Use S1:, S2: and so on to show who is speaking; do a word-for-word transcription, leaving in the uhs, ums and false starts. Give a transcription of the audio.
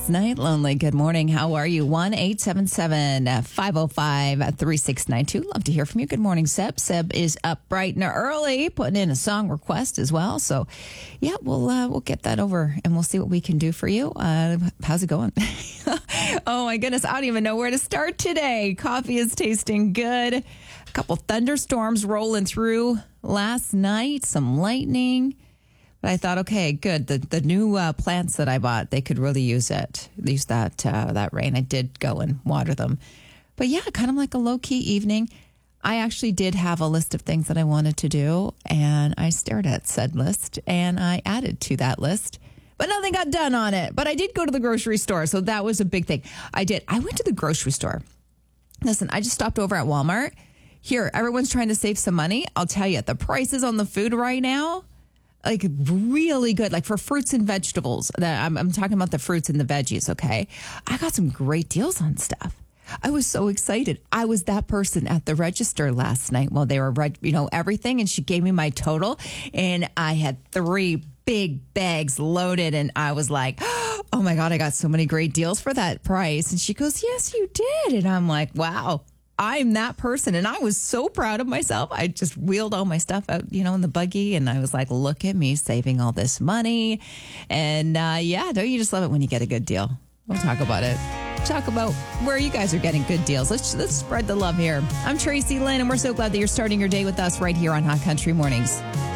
S1: last night. Lonely, good morning. How are you? one eight seven seven, five oh five, three six nine two. Love to hear from you. Good morning, Seb. Seb is up bright and early, putting in a song request as well. So, yeah, we'll uh, we'll get that over and we'll see what we can do for you. Uh, how's it going? Oh, my goodness. I don't even know where to start today. Coffee is tasting good. A couple thunderstorms rolling through last night, some lightning. But I thought, okay, good. The the new uh, plants that I bought, they could really use it. Use that uh, that rain. I did go and water them. But yeah, kind of like a low-key evening. I actually did have a list of things that I wanted to do, and I stared at said list, and I added to that list. But nothing got done on it. But I did go to the grocery store, so that was a big thing. I did. I went to the grocery store. Listen, I just stopped over at Walmart. Here, everyone's trying to save some money. I'll tell you, the prices on the food right now, like really good, like for fruits and vegetables. That I'm, I'm talking about the fruits and the veggies, okay? I got some great deals on stuff. I was so excited. I was that person at the register last night while they were, reg- you know, everything. And she gave me my total. And I had three big bags loaded. And I was like, oh my God, I got so many great deals for that price. And she goes, yes, you did. And I'm like, wow. I'm that person. And I was so proud of myself. I just wheeled all my stuff out, you know, in the buggy. And I was like, look at me saving all this money. And uh, yeah, don't you just love it when you get a good deal? We'll talk about it. Talk about where you guys are getting good deals. Let's let's spread the love here. I'm Tracy Lynn, and we're so glad that you're starting your day with us right here on Hot Country Mornings.